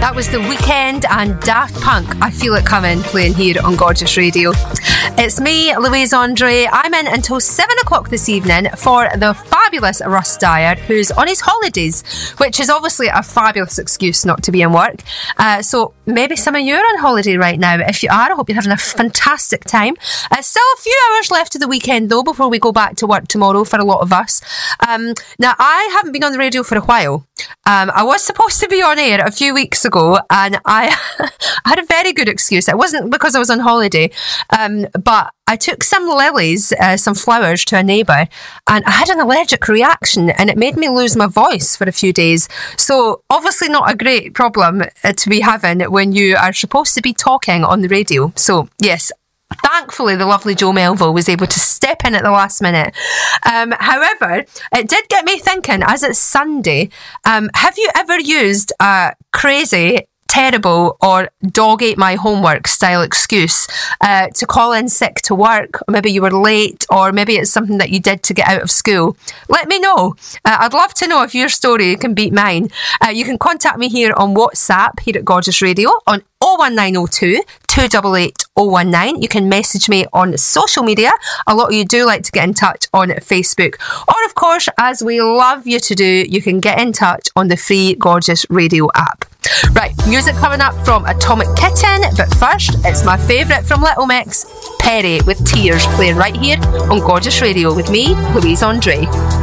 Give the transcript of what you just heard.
That was The Weeknd and Daft Punk, I Feel It Coming, playing here on Gorgeous Radio. It's me, Louise Andre. I'm in until 7 o'clock this evening for the fabulous Russ Dyer, who's on his holidays, which is obviously a fabulous excuse not to be in work. So maybe some of you are on holiday right now. If you are, I hope you're having a fantastic time. Still a few hours left of the weekend, though, before we go back to work tomorrow for a lot of us. Now, I haven't been on the radio for a while. I was supposed to be on air a few weeks ago, and I had a very good excuse. It wasn't because I was on holiday, but I took some lilies, some flowers, to a neighbour, and I had an allergic reaction, and it made me lose my voice for a few days. So obviously not a great problem to be having when you are supposed to be talking on the radio. So yes, thankfully, the lovely Joe Melville was able to step in at the last minute. However, it did get me thinking, as it's Sunday, have you ever used a crazy, terrible, or dog ate my homework style excuse to call in sick to work? Or maybe you were late, or maybe it's something that you did to get out of school. Let me know. I'd love to know if your story can beat mine. You can contact me here on WhatsApp here at Gorgeous Radio on 01902 288 019. You can message me on social media. A lot of you do like to get in touch on Facebook. Or, of course, as we love you to do, you can get in touch on the free Gorgeous Radio app. Right, music coming up from Atomic Kitten, but first, it's my favourite from Little Mix, Perry with Tears, playing right here on Gorgeous Radio with me, Louise Andre.